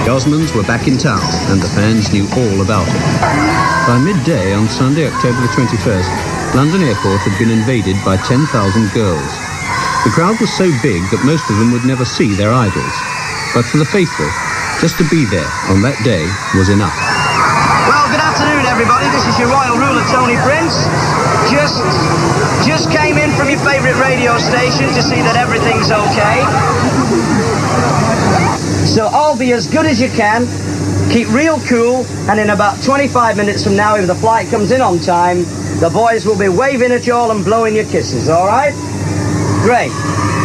The Osmonds were back in town, and the fans knew all about it. By midday on Sunday, October the 21st, London Airport had been invaded by 10,000 girls. The crowd was so big that most of them would never see their idols. But for the faithful, just to be there on that day was enough. Well, good afternoon, everybody. This is your royal ruler, Tony Prince. Just came in from your favourite radio station to see that everything's okay. So all be as good as you can, keep real cool, and in about 25 minutes from now, if the flight comes in on time, the boys will be waving at you all and blowing your kisses, all right? Great.